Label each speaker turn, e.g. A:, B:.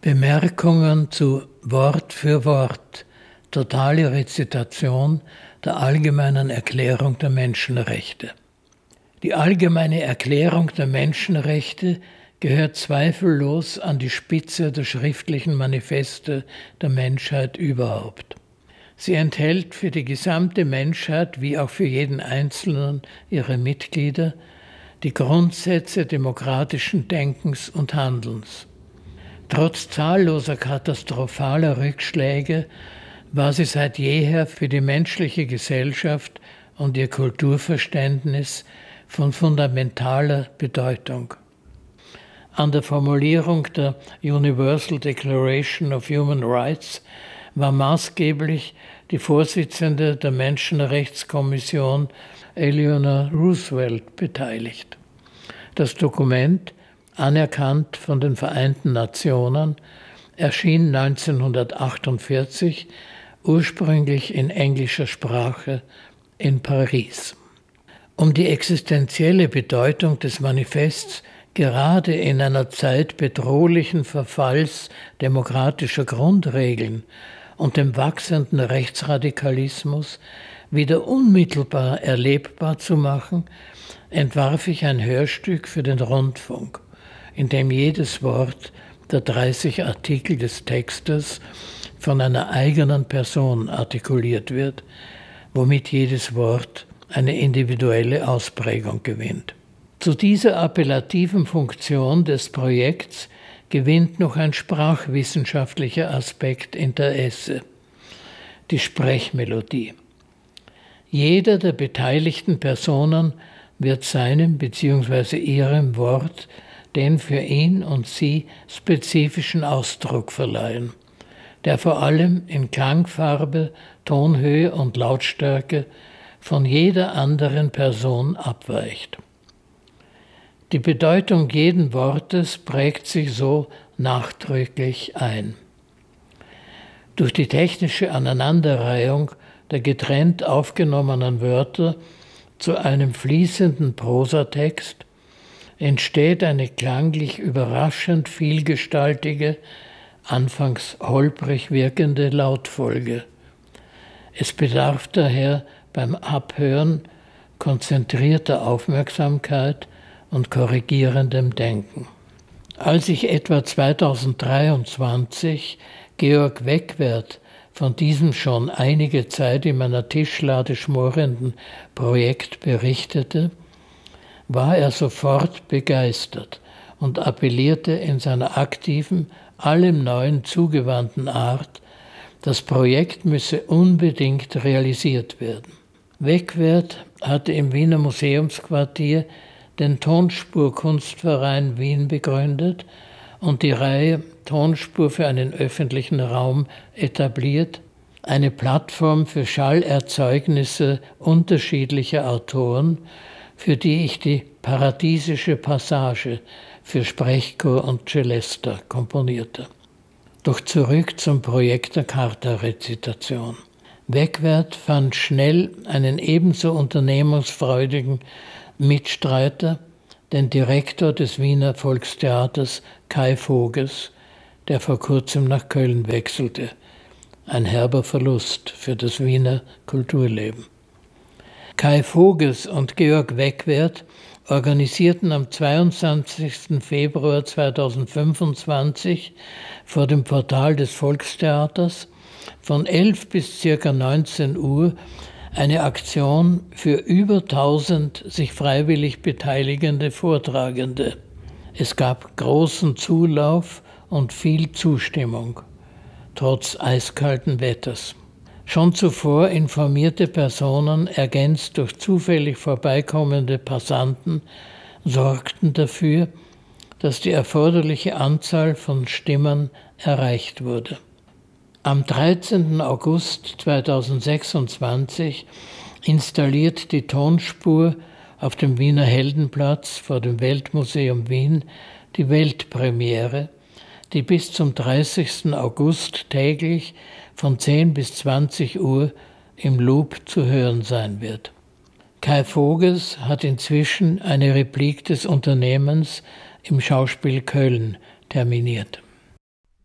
A: Bemerkungen zu Wort für Wort, totale Rezitation der Allgemeinen Erklärung der Menschenrechte. Die Allgemeine Erklärung der Menschenrechte gehört zweifellos an die Spitze der schriftlichen Manifeste der Menschheit überhaupt. Sie enthält für die gesamte Menschheit wie auch für jeden Einzelnen ihrer Mitglieder die Grundsätze demokratischen Denkens und Handelns. Trotz zahlloser katastrophaler Rückschläge war sie seit jeher für die menschliche Gesellschaft und ihr Kulturverständnis von fundamentaler Bedeutung. An der Formulierung der Universal Declaration of Human Rights war maßgeblich die Vorsitzende der Menschenrechtskommission Eleanor Roosevelt beteiligt. Das Dokument, anerkannt von den Vereinten Nationen, erschien 1948, ursprünglich in englischer Sprache, in Paris. Um die existenzielle Bedeutung des Manifests gerade in einer Zeit bedrohlichen Verfalls demokratischer Grundregeln und dem wachsenden Rechtsradikalismus wieder unmittelbar erlebbar zu machen, entwarf ich ein Hörstück für den Rundfunk, in dem jedes Wort der 30 Artikel des Textes von einer eigenen Person artikuliert wird, womit jedes Wort eine individuelle Ausprägung gewinnt. Zu dieser appellativen Funktion des Projekts gewinnt noch ein sprachwissenschaftlicher Aspekt Interesse: die Sprechmelodie. Jeder der beteiligten Personen wird seinem bzw. ihrem Wort den für ihn und sie spezifischen Ausdruck verleihen, der vor allem in Klangfarbe, Tonhöhe und Lautstärke von jeder anderen Person abweicht. Die Bedeutung jeden Wortes prägt sich so nachdrücklich ein. Durch die technische Aneinanderreihung der getrennt aufgenommenen Wörter zu einem fließenden Prosatext entsteht eine klanglich überraschend vielgestaltige, anfangs holprig wirkende Lautfolge. Es bedarf daher beim Abhören konzentrierter Aufmerksamkeit und korrigierendem Denken. Als ich etwa 2023 Georg Weckwerth von diesem schon einige Zeit in meiner Tischlade schmorenden Projekt berichtete, war er sofort begeistert und appellierte in seiner aktiven, allem Neuen zugewandten Art, das Projekt müsse unbedingt realisiert werden. Weckwerth hatte im Wiener Museumsquartier den Tonspurkunstverein Wien begründet und die Reihe Tonspur für einen öffentlichen Raum etabliert, eine Plattform für Schallerzeugnisse unterschiedlicher Autoren, für die ich die Paradiesische Passage für Sprechchor und Celesta komponierte. Doch zurück zum Projekt der Charta-Rezitation. Weckwerth fand schnell einen ebenso unternehmungsfreudigen Mitstreiter, den Direktor des Wiener Volkstheaters Kai Voges, der vor kurzem nach Köln wechselte. Ein herber Verlust für das Wiener Kulturleben. Kai Voges und Georg Weckwerth organisierten am 22. Februar 2025 vor dem Portal des Volkstheaters von 11 bis ca. 19 Uhr eine Aktion für über 1000 sich freiwillig beteiligende Vortragende. Es gab großen Zulauf und viel Zustimmung, trotz eiskalten Wetters. Schon zuvor informierte Personen, ergänzt durch zufällig vorbeikommende Passanten, sorgten dafür, dass die erforderliche Anzahl von Stimmen erreicht wurde. Am 13. August 2026 installiert die Tonspur auf dem Wiener Heldenplatz vor dem Weltmuseum Wien die Weltpremiere, die bis zum 30. August täglich von 10 bis 20 Uhr im Loop zu hören sein wird. Kai Voges hat inzwischen eine Replik des Unternehmens im Schauspiel Köln terminiert.